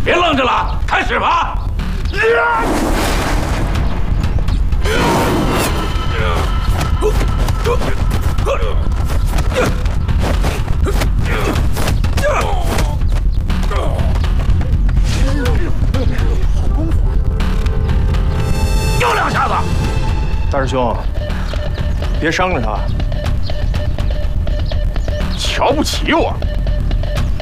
别愣着了，开始吧！又2下子！ 大师兄，别伤着他。 瞧不起我？